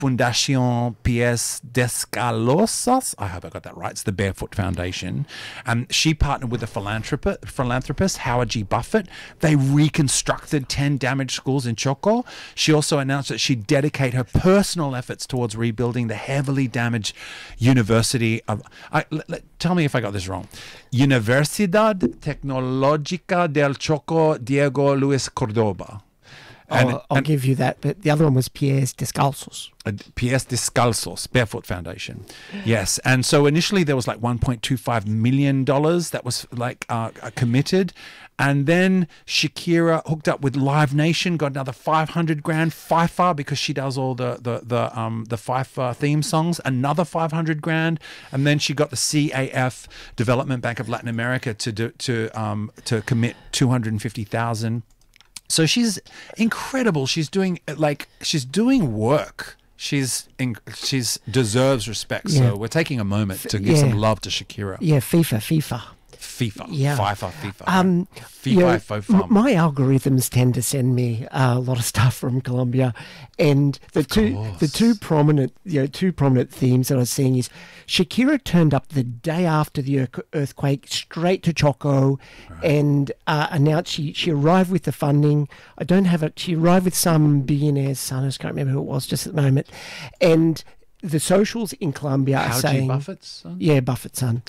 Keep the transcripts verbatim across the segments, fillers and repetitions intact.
Fundación Pies Descalzos. I hope I got that right. It's the Barefoot Foundation. Um, she partnered with a philanthropist, philanthropist, Howard G. Buffett. They reconstructed ten damaged schools in Choco. She also announced that she'd dedicate her personal efforts towards rebuilding the heavily damaged University of... I, l- l- tell me if I got this wrong. Universidad Tecnológica del Choco Diego Luis Cordoba. And, And, I'll, I'll and give you that, but the other one was Pies Descalzos. uh, Pies Descalzos, Barefoot Foundation. Yes. And so initially there was like one point two five million dollars that was like uh, uh, committed. And then Shakira hooked up with Live Nation, got another five hundred grand. FIFA, because she does all the the the um the FIFA theme songs, another five hundred grand. And then she got the C A F, Development Bank of Latin America, to do, to um to commit two hundred fifty thousand. So she's incredible. She's doing like she's doing work. She's in, she's deserves respect. Yeah. So we're taking a moment to give Yeah. some love to Shakira. Yeah, FIFA, FIFA. FIFA, Yeah. FIFA, FIFA. Um, FIFA, you know, FIFA. m- my algorithms tend to send me uh, a lot of stuff from Colombia, and the two course. the two prominent you know two prominent themes that I was seeing is Shakira turned up the day after the earth- earthquake straight to Choco, and uh, announced she she arrived with the funding. I don't have it. She arrived with some billionaire's son. I just can't remember who it was just at the moment, and the socials in Colombia are Howard G. saying Buffett's son? yeah, Buffett's son.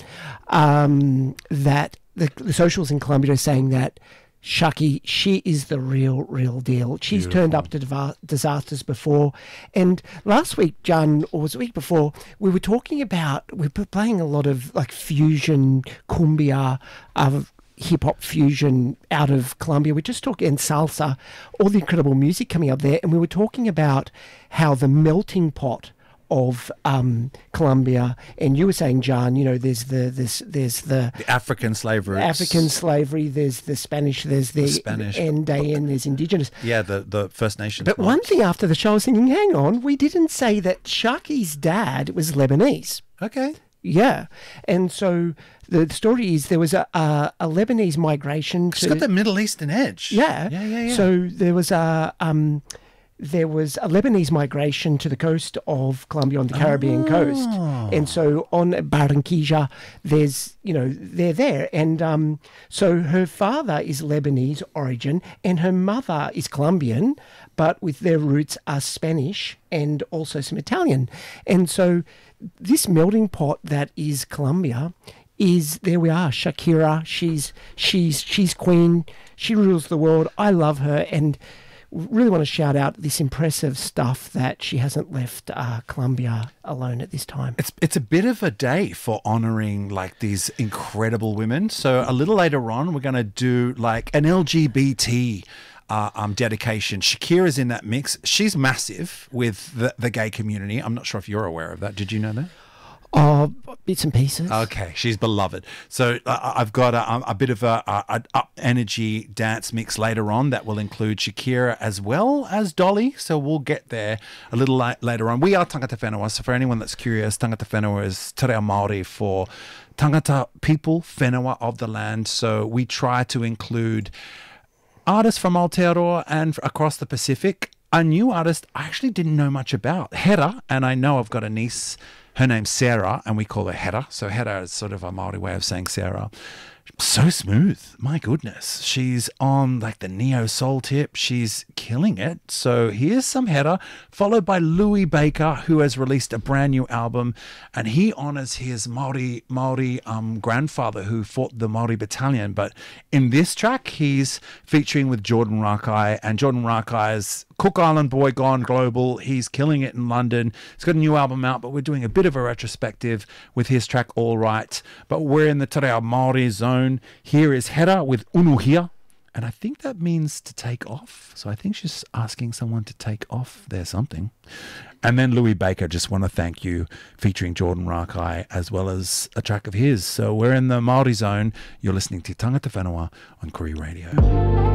Um, that the, the socials in Colombia are saying that Shaki, she is the real, real deal. She's turned up to deva- disasters before. And last week, John, or was it the week before, we were talking about, we were playing a lot of like fusion, cumbia, of hip hop fusion out of Colombia. We just talked, and salsa, all the incredible music coming up there. And we were talking about how the melting pot of um, Colombia, and you were saying, John, you know, there's the this there's the The African slave routes. African slavery, there's the Spanish, there's the, The Spanish. Andean, there's Indigenous. Yeah, the, the First Nations. But one thing after the show, I was thinking, hang on, we didn't say that Shaki's dad was Lebanese. Okay. Yeah, and so the story is there was a a, a Lebanese migration. It's to, got the Middle Eastern edge. yeah, Yeah, yeah, yeah. So there was a um, there was a Lebanese migration to the coast of Colombia on the Caribbean coast, Oh. and so on Barranquilla, there's you know they're there, and um, so her father is Lebanese origin, and her mother is Colombian, but with their roots are Spanish and also some Italian, and so this melting pot that is Colombia is there we are. Shakira, she's she's she's queen. She rules the world. I love her, and really want to shout out this impressive stuff that she hasn't left uh, Colombia alone at this time. It's it's a bit of a day for honouring like these incredible women. So a little later on, we're going to do like an L G B T uh, um, dedication. Shakira's in that mix. She's massive with the, the gay community. I'm not sure if you're aware of that. Did you know that? Oh, bits and pieces. Okay, she's beloved. So uh, I've got a, a bit of a, a, a up energy dance mix later on that will include Shakira as well as Dolly. So we'll get there a little la- later on. We are Tangata Whenua. So for anyone that's curious, Tangata Whenua is te reo Māori for Tangata people, whenua of the land. So we try to include artists from Aotearoa and across the Pacific. A new artist I actually didn't know much about, Hera, and I know I've got a niece. Her name's Sarah, and we call her Hera. So Hera is sort of a Māori way of saying Sarah. So smooth. My goodness. She's on like the neo soul tip. She's killing it. So here's some Hera, followed by Louis Baker, who has released a brand new album, and he honors his Māori, Māori um, grandfather who fought the Māori battalion. But in this track, he's featuring with Jordan Rakai, and Jordan Rakai's Cook Island boy gone global. He's killing it in London. He's got a new album out, but we're doing a bit of a retrospective with his track All Right. But we're in the Te Reo Māori zone. Here is Hera with Unuhia, and I think that means to take off. So I think she's asking someone to take off their something. And then Louis Baker, just want to thank you, featuring Jordan Rakai, as well as a track of his. So we're in the Māori zone. You're listening to Tangata Whenua on Koori Radio.